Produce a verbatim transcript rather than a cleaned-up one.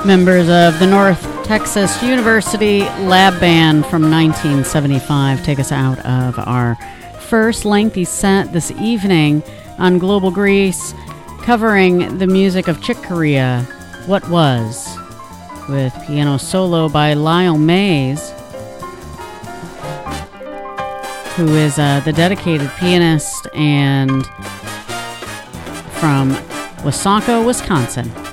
Members of the North Texas University Lab Band from nineteen seventy-five take us out of our first lengthy set this evening on Global Grease, covering the music of Chick Corea, What Was, with piano solo by Lyle Mays, who is uh, the dedicated pianist and from Wasaco, Wisconsin.